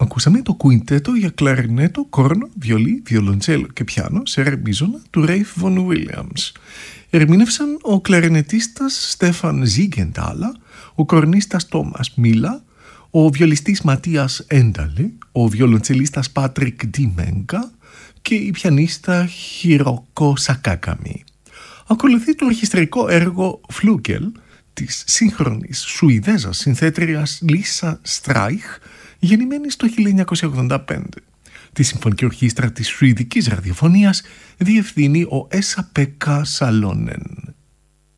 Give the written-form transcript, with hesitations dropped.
Ακούσαμε το κουίντετο για κλαρινέτο, κόρνο, βιολί, βιολοντσέλο και πιάνο σε ρε μίζωνα του Ρέιφ Βον Βίλιαμς. Ερμήνευσαν ο κλαρινετίστας Στέφαν Ζίγκεντάλα, ο κορνίστας Τόμας Μίλα, ο βιολιστής Ματίας Ένταλε, ο βιολοντσελίστας Πάτρικ Ντιμένκα και η πιανίστα Χιροκό Σακάκαμι. Ακολουθεί το ορχιστρικό έργο «Φλούγκελ» της σύγχρονης Σουηδέζας συνθέτριας Λίσα Στράιχ, γεννημένη το 1985. Τη συμφωνική ορχήστρα της Σουηδικής ραδιοφωνίας διευθύνει ο Έσα Πέκα Σαλόνεν.